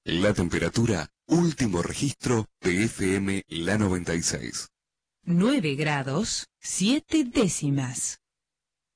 La temperatura, último registro de FM La 96. 9 grados, 7 décimas.